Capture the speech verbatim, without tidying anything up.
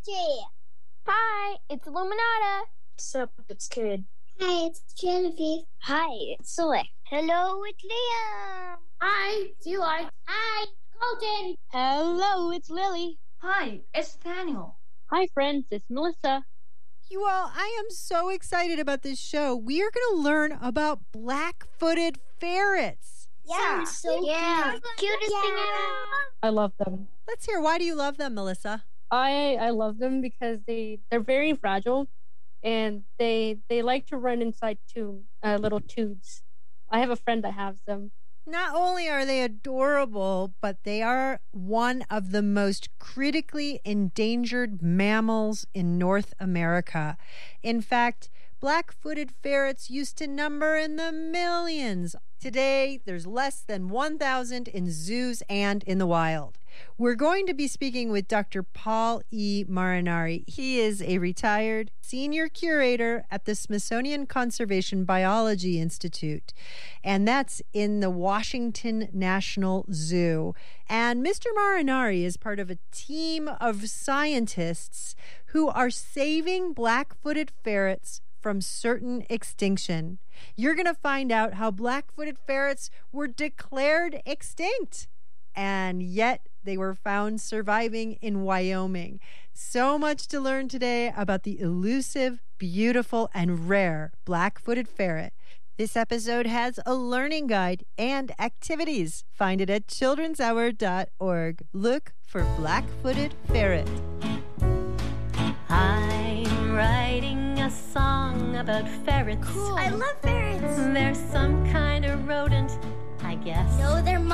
Georgie. Hi, it's Illuminata. What's up? It's Kid. Hi, it's Genevieve. Hi, it's Select. Hello, it's Liam. Hi, it's Eli. Hi, Colton. Hello, it's Lily. Hi, it's Daniel. Hi, friends, it's Melissa. You all, I am so excited about this show. We are going to learn about black-footed ferrets. Yeah, so yeah, cute. cutest Yeah. thing ever. I love them. Let's hear, why do you love them, Melissa? I I love them because they they're very fragile, and they they like to run inside tube uh, little tubes. I have a friend that has them. Not only are they adorable, but they are one of the most critically endangered mammals in North America. In fact, black-footed ferrets used to number in the millions. Today, there's less than one thousand in zoos and in the wild. We're going to be speaking with Doctor Paul E. Marinari. He is a retired senior curator at the Smithsonian Conservation Biology Institute, and that's in the Washington National Zoo. And Mister Marinari is part of a team of scientists who are saving black-footed ferrets from certain extinction. You're going to find out how black-footed ferrets were declared extinct, and yet they were found surviving in Wyoming. So much to learn today about the elusive, beautiful, and rare black-footed ferret. This episode has a learning guide and activities. Find it at children's hour dot org. Look for black-footed ferret. I'm writing a song about ferrets. Cool. I love ferrets. They're some kind of rodent, I guess. No, they're